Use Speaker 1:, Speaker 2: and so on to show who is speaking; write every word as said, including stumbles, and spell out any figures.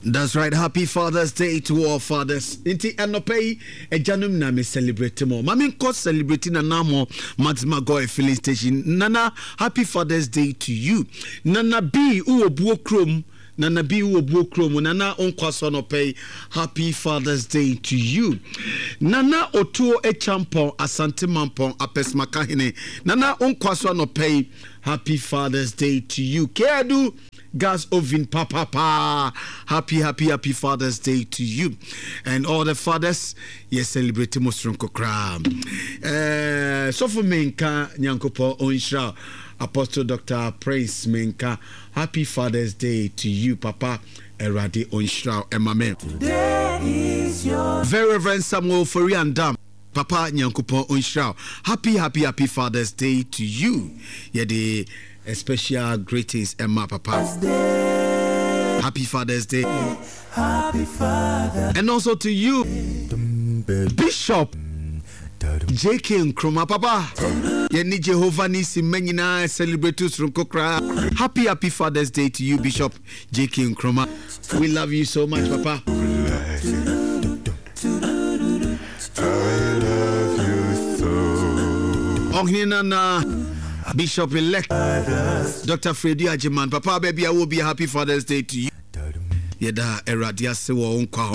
Speaker 1: That's right. Happy Father's Day to all fathers. Inti anopei e janum na me celebrate mo. Mami ko celebrating na namo Maxima Goy filling station. Nana, happy Father's Day to you. Nana B u obuo krom. Nana B u obuo krom. Nana onkwaso anopei. Happy Father's Day to you. Nana otuo e champon asante mampon apes makahine. Nana onkwaso anopei. Happy Father's Day to you. Keadu Gas Ovin Papa pa. Happy, happy, happy Father's Day to you. And all the fathers, yes, celebrating Mostronko Kram. Uh, so for Menka, Nyankopo Onshra, Apostle Doctor Praise Menka. Happy Father's Day to you, Papa. Eradi Onshra, Emame. Very Reverend Samuel Foriandam. Papa Nyankopo Onshra. Happy, happy, happy Father's Day to you. Yeah, the a special greetings, Emma Papa. Happy Father's Day. Happy Father. And also to you, Bishop J K Nkrumah Papa. Yeni Jehovah Nisi Menina celebratus from Kokra. Happy, happy Father's Day to you, Bishop J K Nkrumah. We love you so much, Papa.
Speaker 2: I love you so.
Speaker 1: Ogninana. Bishop elect Doctor Freddy Ajiman. Papa baby, I will be a happy Father's Day to you. Yeda eradia se wo nkwa